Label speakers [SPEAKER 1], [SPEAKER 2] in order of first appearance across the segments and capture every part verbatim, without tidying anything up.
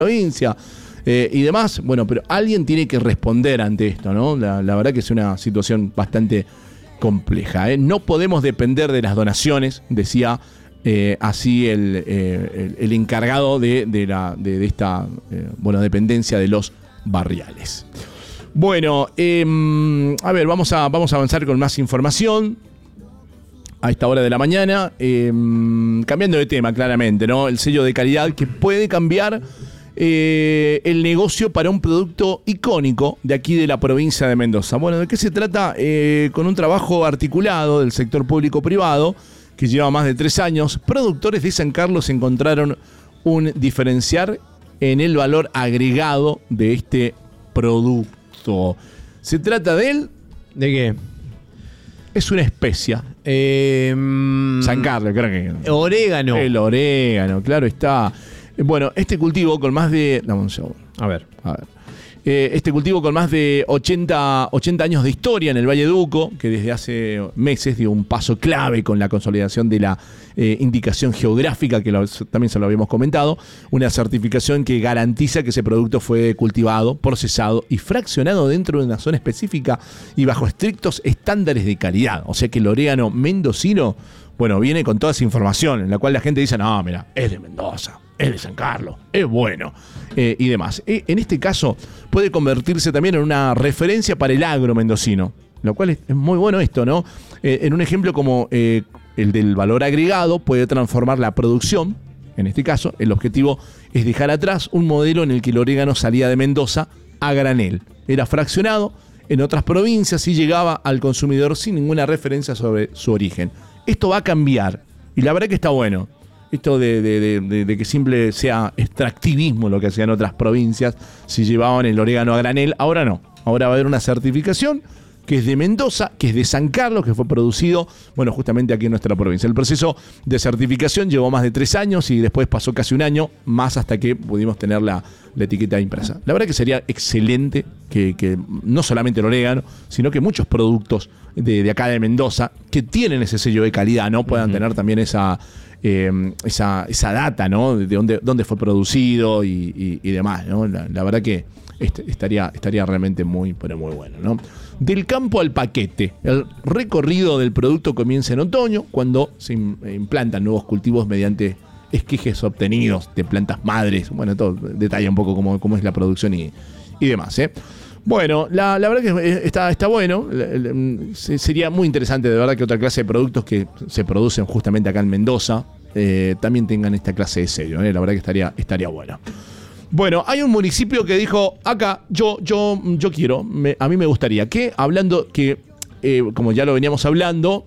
[SPEAKER 1] provincia eh, y demás. Bueno, pero alguien tiene que responder ante esto, ¿no? La, la verdad que es una situación bastante compleja, ¿eh? No podemos depender de las donaciones, decía eh, así el, eh, el, el encargado de, de, la, de, de esta eh, bueno, dependencia de los barriales. Bueno, eh, a ver, vamos a, vamos a avanzar con más información a esta hora de la mañana, eh, cambiando de tema claramente, ¿no? El sello de calidad que puede cambiar eh, el negocio para un producto icónico de aquí de la provincia de Mendoza. Bueno, ¿de qué se trata? Eh, con un trabajo articulado del sector público-privado que lleva más de tres años, productores de San Carlos encontraron un diferenciar en el valor agregado de este producto. ¿Se trata de él?
[SPEAKER 2] ¿De qué?
[SPEAKER 1] Es una especia.
[SPEAKER 2] Eh,
[SPEAKER 1] San Carlos, creo que.
[SPEAKER 2] Orégano.
[SPEAKER 1] El orégano, claro está. Bueno, este cultivo con más de. Dame un segundo.
[SPEAKER 2] A ver.
[SPEAKER 1] A ver. Eh, este cultivo con más de ochenta, ochenta años de historia en el Valle de Uco, que desde hace meses dio un paso clave con la consolidación de la eh, indicación geográfica, que lo, también se lo habíamos comentado, una certificación que garantiza que ese producto fue cultivado, procesado y fraccionado dentro de una zona específica y bajo estrictos estándares de calidad. O sea que el orégano mendocino, bueno, viene con toda esa información en la cual la gente dice, no, mira, es de Mendoza, es de San Carlos, es bueno, eh, y demás. Eh, en este caso puede convertirse también en una referencia para el agro mendocino, lo cual es, es muy bueno esto, ¿no? Eh, en un ejemplo como eh, el del valor agregado puede transformar la producción. En este caso, el objetivo es dejar atrás un modelo en el que el orégano salía de Mendoza a granel. Era fraccionado en otras provincias y llegaba al consumidor sin ninguna referencia sobre su origen. Esto va a cambiar y la verdad que está bueno. Esto de, de, de, de, de que simple sea extractivismo lo que hacían otras provincias si llevaban el orégano a granel, ahora no. Ahora va a haber una certificación que es de Mendoza, que es de San Carlos, que fue producido, bueno, justamente aquí en nuestra provincia. El proceso de certificación llevó más de tres años y después pasó casi un año más hasta que pudimos tener la, la etiqueta impresa. La verdad que sería excelente que, que no solamente el orégano, sino que muchos productos de, de acá de Mendoza que tienen ese sello de calidad, ¿no? Puedan uh-huh. tener también esa... Eh, esa, esa data, ¿no? De dónde, dónde fue producido y, y, y demás, ¿no? La, la verdad que est- estaría, estaría realmente muy, pero muy bueno, ¿no? Del campo al paquete. El recorrido del producto comienza en otoño, cuando se implantan nuevos cultivos mediante esquejes obtenidos de plantas madres. Bueno, todo detalla un poco cómo, cómo es la producción y, y demás, ¿eh? Bueno, la, la verdad que está, está bueno. Sería muy interesante de verdad que otra clase de productos que se producen justamente acá en Mendoza eh, también tengan esta clase de sello, ¿eh? La verdad que estaría, estaría bueno. Bueno, hay un municipio que dijo, acá, yo, yo, yo quiero, me, a mí me gustaría que, hablando que, eh, como ya lo veníamos hablando,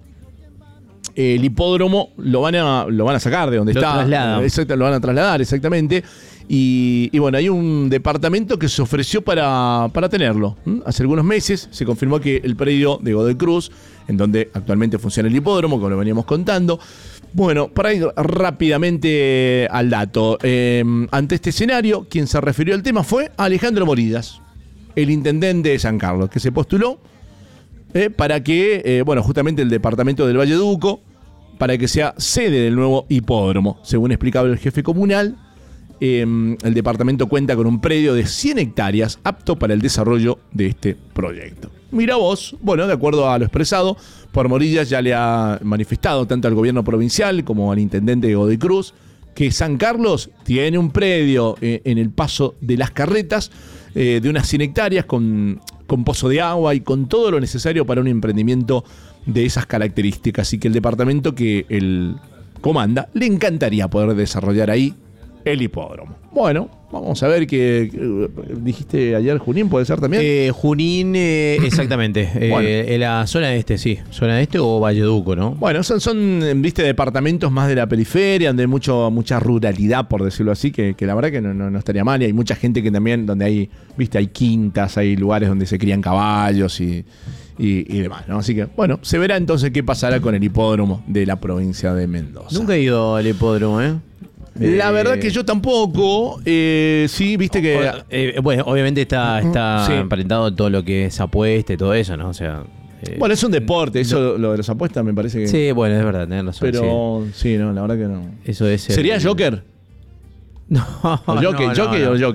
[SPEAKER 1] eh, el hipódromo lo van a, lo van a sacar de donde
[SPEAKER 2] lo
[SPEAKER 1] está.
[SPEAKER 2] Trasladan.
[SPEAKER 1] Exacto, lo van a trasladar, exactamente. Y, y bueno, hay un departamento que se ofreció para, para tenerlo. ¿Mm? Hace algunos meses se confirmó que el predio de Godoy Cruz, en donde actualmente funciona el hipódromo, como lo veníamos contando. Bueno, para ir rápidamente al dato, eh, ante este escenario, quien se refirió al tema fue Alejandro Moridas, el intendente de San Carlos, que se postuló eh, para que, eh, bueno, justamente el departamento del Valle de Uco, para que sea sede del nuevo hipódromo. Según explicaba el jefe comunal, Eh, el departamento cuenta con un predio de cien hectáreas apto para el desarrollo de este proyecto. Mira vos, bueno, de acuerdo a lo expresado por Morillas, ya le ha manifestado tanto al gobierno provincial como al intendente de Godoy Cruz que San Carlos tiene un predio eh, en el paso de las carretas eh, de unas cien hectáreas con, con pozo de agua y con todo lo necesario para un emprendimiento de esas características. Así que el departamento que él comanda le encantaría poder desarrollar ahí el hipódromo. Bueno, vamos a ver qué dijiste ayer, Junín, ¿puede ser también?
[SPEAKER 2] Eh, Junín, eh, exactamente.
[SPEAKER 1] Bueno.
[SPEAKER 2] Eh, en la zona este, sí. Zona este o Valleduco, ¿no?
[SPEAKER 1] Bueno, son, son viste, departamentos más de la periferia, donde hay mucho, mucha ruralidad, por decirlo así, que, que la verdad que no, no, no estaría mal. Y hay mucha gente que también, donde hay, viste, hay quintas, hay lugares donde se crían caballos y, y, y demás, ¿no? Así que, bueno, se verá entonces qué pasará con el hipódromo de la provincia de Mendoza.
[SPEAKER 2] Nunca he ido al hipódromo, ¿eh?
[SPEAKER 1] La verdad que yo tampoco, eh, sí, viste que...
[SPEAKER 2] Eh, bueno, obviamente está, está
[SPEAKER 1] sí.
[SPEAKER 2] emparentado todo lo que es apuesta y todo eso, ¿no? O sea... Eh,
[SPEAKER 1] bueno, es un deporte, eso lo de las apuestas me parece que...
[SPEAKER 2] Sí, bueno, es verdad, tenés razón.
[SPEAKER 1] Pero
[SPEAKER 2] sí,
[SPEAKER 1] sí no, la verdad que no.
[SPEAKER 2] Eso es...
[SPEAKER 1] ¿Sería
[SPEAKER 2] el,
[SPEAKER 1] Joker?
[SPEAKER 2] No,
[SPEAKER 1] ¿O jockey,
[SPEAKER 2] no,
[SPEAKER 1] jockey
[SPEAKER 2] no,
[SPEAKER 1] o
[SPEAKER 2] no.
[SPEAKER 1] jockey?